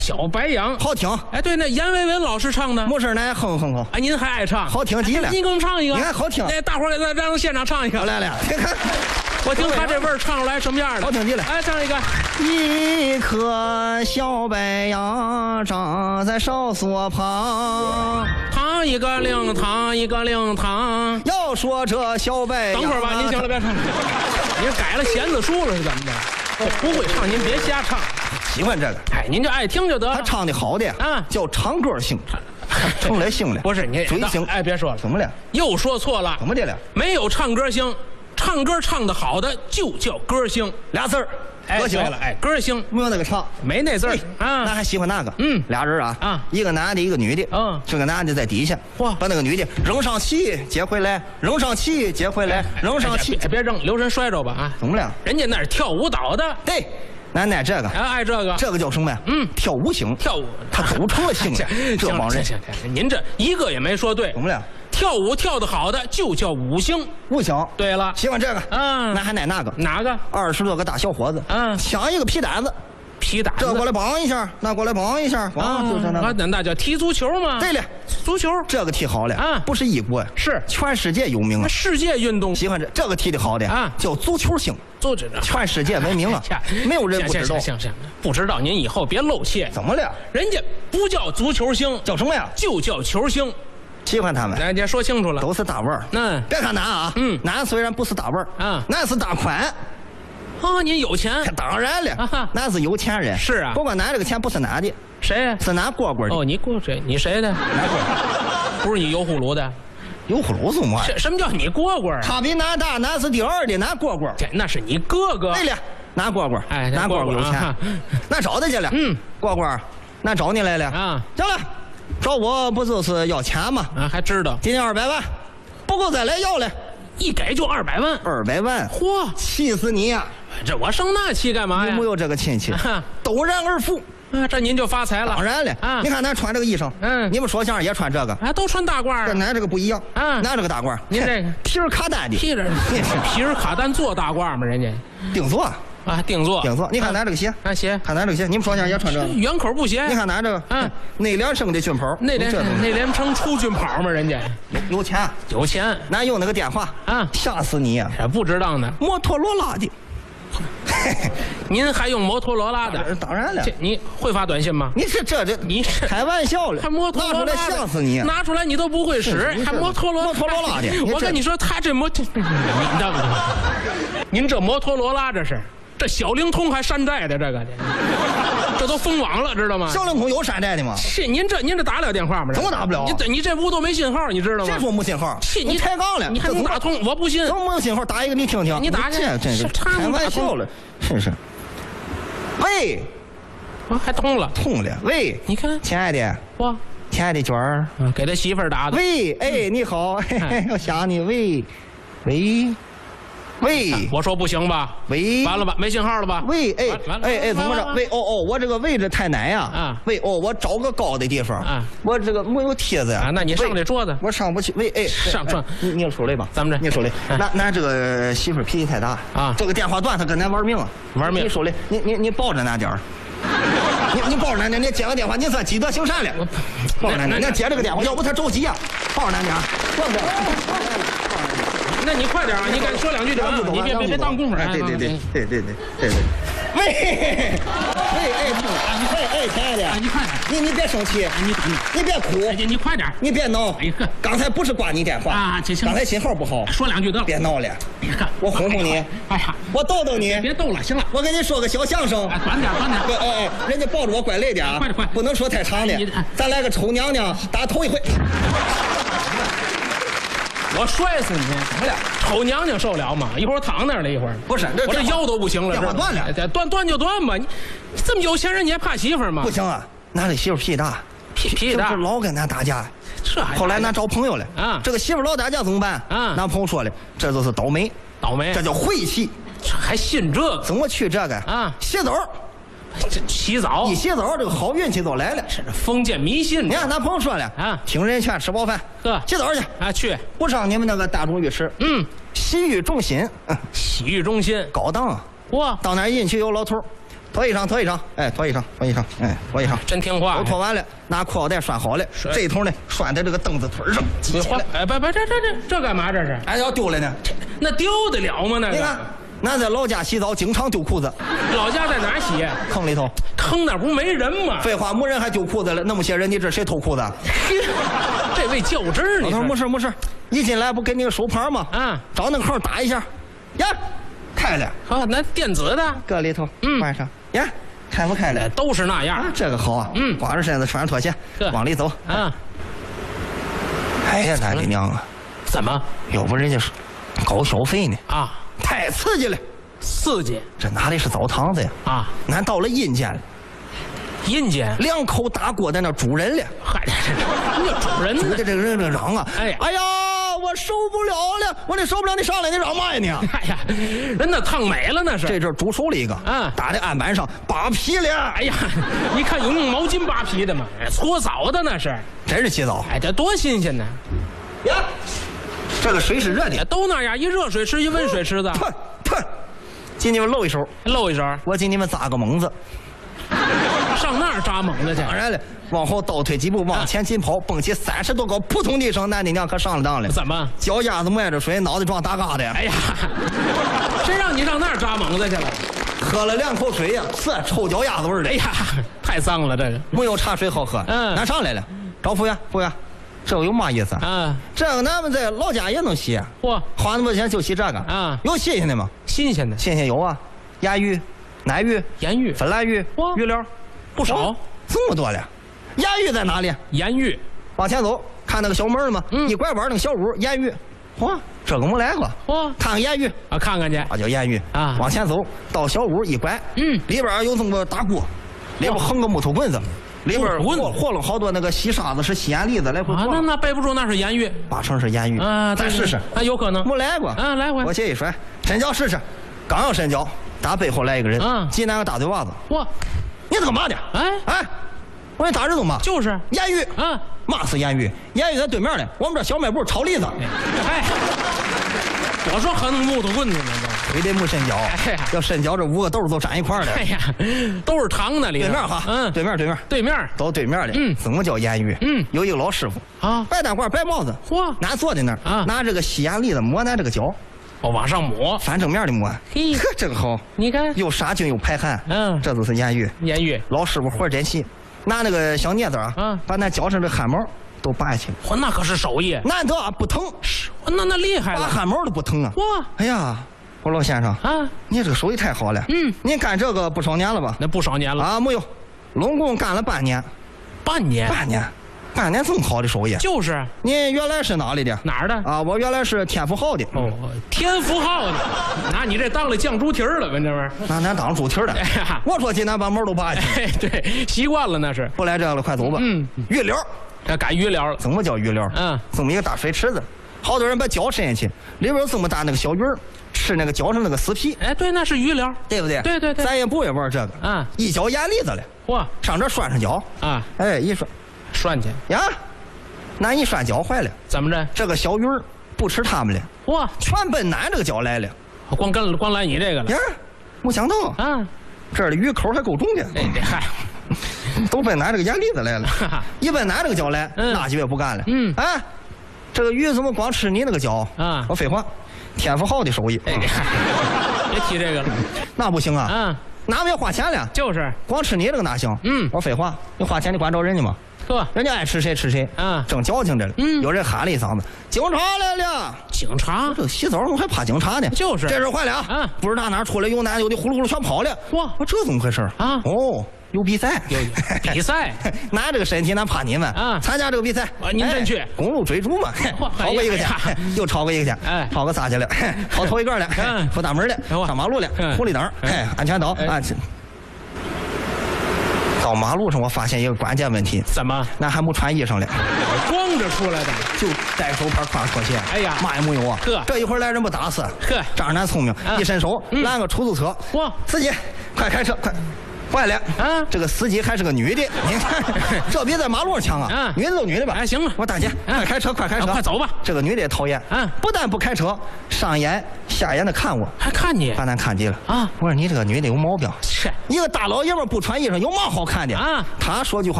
小白杨好听。 哎，对，那阎维文老师唱的， 没事来哼哼哼。 哎，您还爱唱， 好听极了。 您给我们唱一个， 你看好听。 哎，大伙儿来让现场唱一个。 来，你看。 我听他这味儿唱出来什么样的？ 好听极了。 哎，唱一个。 一棵小白杨长在哨所旁， 糖一个令糖一个令糖。 要说这小白杨， 等会儿吧，您行了，别唱了。您改了弦子书了是怎么的？我不会唱，您别瞎唱。 喜欢这个， 哎，您就爱听就得。 他唱的好的啊， 叫唱歌星，唱来星了。 不是你追星。 哎，别说了， 怎么了？ 又说错了。 怎么的了？ 没有唱歌星，唱歌唱得好的就叫歌星， 俩字儿。歌星了，哎，歌星没有那个唱， 没那字儿啊。 那还喜欢那个？俩人啊， 一个男的，一个女的。这个男的在底下， 哇， 把那个女的扔上去接回来，扔上去接回来，扔上去。 别扔，留神摔着吧啊！ 怎么了？ 人家那是跳舞蹈的。 对。奶奶这个爱这个， 这个叫什么呀？跳舞星， 跳舞， 他走成了星了。这帮人， 您这一个也没说对。 怎么了？ 跳舞跳得好的就叫舞星。 舞星。对了， 喜欢这个。那还奶那个？ 哪个 ？20多个大小伙子。抢一个皮蛋子。 皮蛋子。 这过来绑一下，那过来绑一下。就是那叫踢足球吗？ 对了， 足球这个踢好了啊，不是一国， 是全世界有名啊。 世界运动。 喜欢这个踢的好的啊，叫足球星。全世界闻名啊，没有人不知道。 行，不知道您以后别露怯。 怎么了？ 人家不叫足球星， 叫什么呀？ 就叫球星。 喜欢他们， 大家说清楚了， 都是大腕儿。别看男啊，男虽然不是大腕儿啊，男是大款。 啊，您有钱？ 当然了，男是有钱人。 是啊， 不过男这个钱不是男的， 谁呀？ 是男蝈蝈的。 哦，你蝈谁？你谁的？不是你油葫芦的。 油葫芦是么？ 什么叫你蝈蝈？ 他比男大，男是第二的，男蝈蝈。 那是你哥哥。 对了，男蝈蝈， 哎， 男蝈蝈有钱，那找他去了。蝈蝈，那找你来了啊。行了，找我不就是要钱吗？ 啊，还知道。 今天200万，不够再来要了， 一给就200万。 200万， 嚯， 气死你呀！ 这我生那气干嘛呀？ 你没有这个亲戚，陡然而富。 这您就发财了。 当然了啊！你看咱穿这个衣裳，你们说相声也穿这个， 都穿大褂。 跟咱这个不一样啊！咱这个大褂， 您这个皮尔卡丹的， 皮尔卡丹做大褂吗？人家定做啊，定做。 你看咱这个鞋， 鞋， 看咱这个鞋，你们说相声也穿这个圆口布鞋。 你看咱这个，内联升的军袍， 内联升出军袍吗？人家有钱， 有钱。 咱用那个电话啊，吓死你呀！ 不知道呢， 摩托罗拉的。 您还用摩托罗拉的？ 当然了。 你会发短信吗？ 你是你是开玩笑了？ 还摩托罗拉， 拿出来吓死你！ 拿出来你都不会使，还摩托罗拉的。我跟你说，他这您这摩托罗拉这是。这小灵通还山寨的这都封网了，知道吗？ 小灵通有山寨的吗？ 是您这打不了电话吗？ 怎么打不了？ 你这屋都没信号，你知道吗？ 谁说没信号？ 你抬杠了？ 你还能打通？我不信。 怎么没有信号？打一个你听听。 你打去， 真是开玩笑了，是。喂， 我还通了。 喂， 你看， 亲爱的，亲爱的娟儿， 给他媳妇儿打的。 喂，哎，你好，我想你。喂， 我说不行吧？ 喂， 完了吧？没信号了吧？ 喂，哎，怎么着？喂，我这个位置太难呀。啊，喂，我找个高的地方。啊，我这个没有梯子呀。 啊，那你上这桌子。 我上不去。喂，哎， 上。 你说来吧。 咱们这。 你说来。那这个媳妇脾气太大啊。这个电话断，他跟咱玩命啊。 玩命。 你说来，你抱着那点儿。你抱着那点，你接个电话，你算积德行善了。抱着那点，你接这个电话，要不他着急呀。抱着那点，抱着。 那你快点啊！你赶紧说2句就完了，你别当功夫。 对。喂，亲爱的， 你快点， 你别生气，你别哭， 你快点， 你别闹。刚才不是挂你电话啊， 刚才信号不好。 说2句得了， 别闹了。我哄哄你， 哎呀， 我逗逗你， 别逗了，行了。 我给你说个小相声， 短点。 哎，人家抱着我乖累点啊， 快， 不能说太长的。咱来个丑娘娘打头一回。 我摔死你！怎么了？丑娘娘受了吗？一会儿躺那儿了，一会儿不是， 我这腰都不行了。 电话断了， 断就断吧。你这么有钱人，你还怕媳妇吗？ 不行啊，那这媳妇脾气大， 脾气大， 老跟咱打架。 这还后来咱找朋友了啊，这个媳妇老打架怎么办啊？咱朋友说了，这就是倒霉，这叫晦气。 还信这个？ 怎么去这个啊？洗澡。 洗澡一洗澡，这个好运气都来了。 是封建迷信。 你看咱朋友说了啊，听人劝，吃饱饭，洗澡去啊，去不上你们那个大众浴池，洗浴中心， 洗浴中心高档啊。 哇， 到那儿进去有老头， 脱衣裳，哎，脱衣裳，哎，脱衣裳， 真听话。 都脱完了，拿裤腰带拴好了，这头呢拴在这个凳子腿上。 哎，不，这干嘛这是？ 哎，要丢了呢？ 那丢得了吗？那你看，俺在老家洗澡经常丢裤子。 老家在哪儿洗？ 坑里头。 坑那不是没人吗？ 废话，没人还丢裤子了，那么些人，你这谁偷裤子？ 这位较真儿，你说没事，一进来不给你个手牌吗？ 啊， 找那个扣打一下，呀，开了。 好，那电子的搁里头，关上，呀，开不开了？ 都是那样。 啊，这个好啊，光着身子穿着拖鞋往里走。 啊， 哎呀，咱的娘啊！ 怎么？ 要不人家高消费呢？ 啊， 太刺激了， 刺激！ 这哪里是澡堂子呀？啊，俺到了阴间了。 阴间 2口大锅在那煮人了。 嗨，你煮人呢？ 这个人嚷啊！哎呀，我受不了了！我这受不了，你上来，你嚷嘛呀你？ 哎呀，人那烫没了那是。 这阵煮熟了一个，打在案板上扒皮了。 哎呀，你看有用毛巾扒皮的吗？搓澡的那是。 真是洗澡。 哎，这多新鲜呢！ 呀，这个水是热的， 都那样，一热水池一温水池子。 退，进你们露一手，我进你们扎个猛子。 上那儿扎猛子去？ 当然了，往后倒退几步，往前紧跑，蹦起30多高，扑通的一声，那你娘可上了当了。 怎么？ 脚丫子迈着水，脑袋撞大疙瘩呀！ 哎呀，谁让你上那儿扎猛子去了？ 喝了2口水呀，是臭脚丫子味儿的。 哎呀，太脏了这个。 没有茶水好喝。拿上来了，找服务员，这个有嘛意思啊？这个咱们在老家也能洗。嚯，花那么多钱就洗这个啊？有新鲜的吗？ 新鲜有啊，鸭鱼、奶鱼、 盐鱼、 芬兰鱼、鱼料。 不少， 这么多了。盐鱼在哪里？ 盐鱼， 往前走，看那个小门吗？一拐弯那个小屋，盐鱼。嚯，这个没来过。嚯，看看盐鱼啊，看看去。 啊，叫盐鱼啊。往前走到小屋一拐，里边有这么大锅，里边横个木头棍子，里边和了好多那个细沙子，是西安栗子来回。 啊，那背不住，那是盐鱼 ，8成是盐鱼啊。 咱试试啊，有可能。 没来过啊，来回。 我这一甩，伸脚试试，刚要伸脚，打背后来一个人，进来个大嘴巴子。 哇！ 你是干嘛的？哎，我给你打人怎么？ 就是盐鱼啊，嘛是盐鱼？盐鱼在对面呢，我们这小卖部炒栗子。 哎，我说还能木头棍子呢， 非得没伸脚。哎呀，要伸脚，这5个豆都粘一块的。 哎呀，都是糖的里。 对面哈，对面，都对面的。怎么叫盐鱼？有一个老师傅啊，白大褂白帽子，嚯，俺坐在那儿啊，拿这个西安栗子抹咱这个脚。 往上抹， 反正面的抹， 嘿， 这个好， 你看， 又杀菌又排汗，这就是盐鱼。老师傅活真细，拿那个小镊子啊，把那脚上的汗毛都拔下去。 嚯，那可是手艺， 难得不疼， 那厉害了， 拔汗毛都不疼啊！哇，哎呀，我老先生啊，你这个手艺太好了，您干这个不少年了吧？ 那不少年了啊，没有，拢共干了半年， 半年这么好的手艺， 就是您原来是哪里的？ 哪儿的啊？我原来是天福号的。 哦，天福号的，那你这当了酱猪蹄儿了，闻这玩意儿？ 那咱当猪蹄儿的。我说今天把毛都拔下去。 对，习惯了那是。 不来这样了，快走吧。鱼疗， 这改鱼疗了。 怎么叫鱼疗？这么一个大水池子，好多人把脚伸进去，里边有这么大那个小鱼儿，吃那个脚上那个死皮。 哎，对，那是鱼疗， 对不对？ 对。 咱也不会玩这个啊，一脚盐栗子了。 嚯， 上这拴上脚啊！哎，一拴去呀。那一拴脚坏了， 怎么着？这个小鱼儿不吃它们了，哇，全奔俺这个脚来了。 光来你这个了。 呀，没想到啊，这儿的鱼口还够重的。 嗨， 都奔俺这个盐栗子来了。一奔俺这个脚来，那就也不干了。哎，这个鱼怎么光吃你那个脚啊？我废话，天福号的手艺。别提这个了， 那不行啊。哪们也花钱了， 就是光吃你这个哪行？我废话，你花钱你管着人家吗？人家爱吃谁吃谁，正矫情着了。有人喊了一嗓子：“警察来了！” 警察， 这洗澡怎么还怕警察呢？ 就是这事坏了啊！不知道哪出来有男有的，呼噜呼噜全跑了。哇，这怎么回事啊？哦，有比赛， 有比赛， 拿这个身体咱怕你们啊！参加这个比赛， 您真去公路追逐嘛？超过一个去，又超过一个去，超过仨去了，跑头一个了，出大门了，上马路了，红绿灯，安全岛啊！到马路上，我发现一个关键问题， 怎么？ 那还没穿衣裳嘞， 光着出来的， 就带手牌挎拖鞋。 哎呀， 嘛也没有啊。这一会儿来人不打死。仗着咱聪明，一伸手拦个出租车。哇，司机，快开车，快！ 坏了，这个司机还是个女的，你看这比在马路上强啊！女的都女的吧？ 哎，行了， 我大姐，快开车，快开车， 快走吧。 这个女的也讨厌，不但不开车，上眼下眼的看我， 还看你， 把咱看急了啊！我说你这个女的有毛病，一个大老爷们不穿衣裳有嘛好看的啊？他说句话。